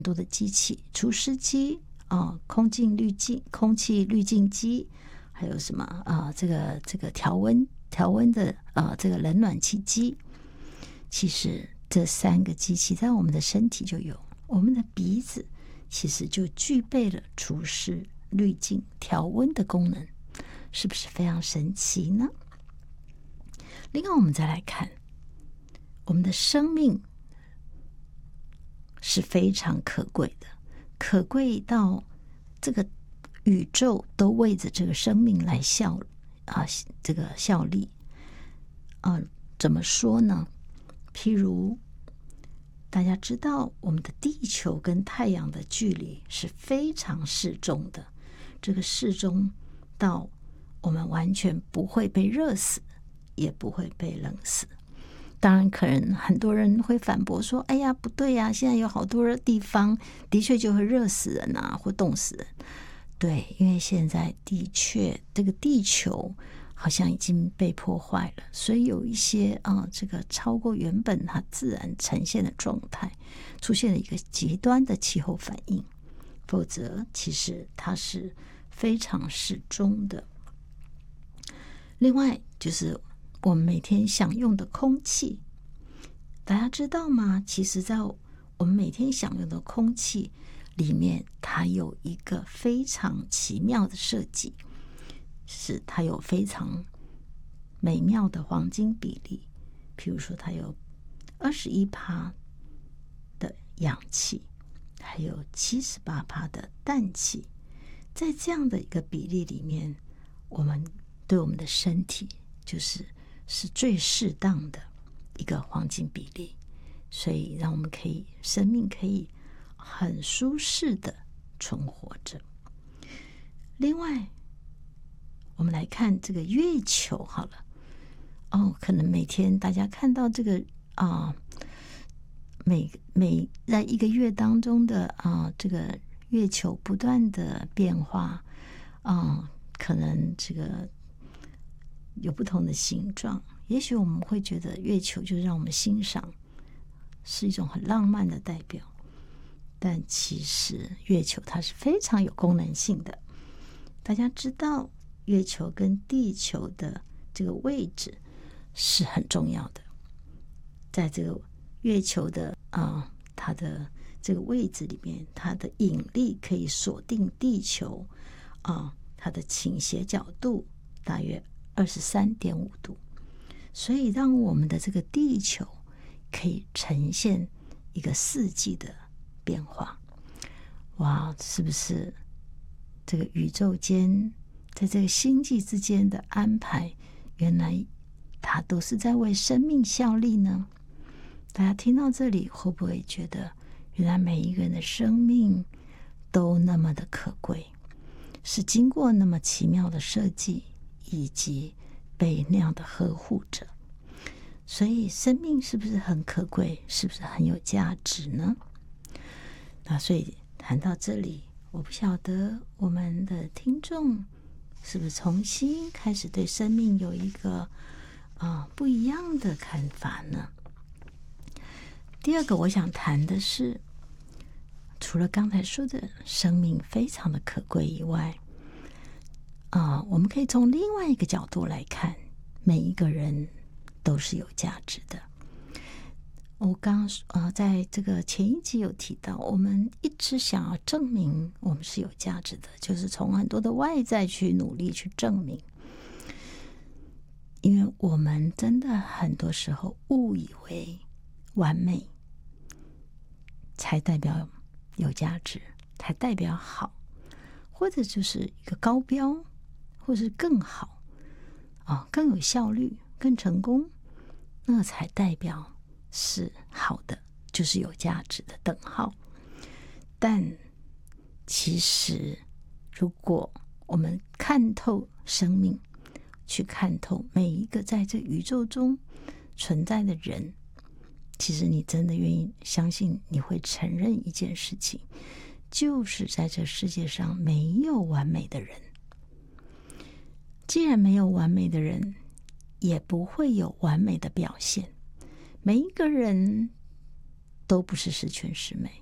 多的机器，除湿机空气滤净机，还有什么这个调温的这个冷暖气机。其实这3个机器在我们的身体就有，我们的鼻子其实就具备了除湿、滤净、调温的功能，是不是非常神奇呢？另外，我们再来看，我们的生命是非常可贵的，可贵到这个宇宙都为着这个生命来这个效力怎么说呢？譬如大家知道，我们的地球跟太阳的距离是非常适中的，这个适中到我们完全不会被热死，也不会被冷死。当然可能很多人会反驳说，哎呀不对呀，现在有好多地方的确就会热死人或冻死人。对，因为现在的确这个地球好像已经被破坏了，所以有一些这个超过原本它自然呈现的状态，出现了一个极端的气候反应，否则其实它是非常适中的。另外就是我们每天享用的空气，大家知道吗？其实在我们每天享用的空气里面，它有一个非常奇妙的设计，是它有非常美妙的黄金比例。譬如说它有21%的氧气，还有78%的氮气，在这样的一个比例里面，我们对我们的身体是最适当的一个黄金比例，所以让我们生命可以很舒适的存活着。另外，我们来看这个月球好了。可能每天大家看到这个在一个月当中的这个月球不断的变化，可能这个有不同的形状，也许我们会觉得月球就让我们欣赏，是一种很浪漫的代表，但其实月球它是非常有功能性的。大家知道月球跟地球的这个位置是很重要的，在这个月球的它的这个位置里面，它的引力可以锁定地球它的倾斜角度大约23.5度，所以让我们的这个地球可以呈现一个4季的变化。哇，是不是这个宇宙间在这个星际之间的安排，原来它都是在为生命效力呢？大家听到这里会不会觉得，原来每一个人的生命都那么的可贵，是经过那么奇妙的设计，以及被那样的呵护着？所以生命是不是很可贵，是不是很有价值呢？那所以谈到这里，我不晓得我们的听众是不是重新开始对生命有一个不一样的看法呢？第二个我想谈的是，除了刚才说的生命非常的可贵以外，我们可以从另外一个角度来看，每一个人都是有价值的。我刚在这个前一集有提到，我们一直想要证明我们是有价值的，就是从很多的外在去努力去证明，因为我们真的很多时候误以为完美才代表有价值，才代表好，或者就是一个高标，或是更好更有效率，更成功，那才代表是好的，就是有价值的等号。但其实如果我们看透生命，去看透每一个在这宇宙中存在的人，其实你真的愿意相信，你会承认一件事情，就是在这世界上没有完美的人。既然没有完美的人，也不会有完美的表现。每一个人都不是十全十美，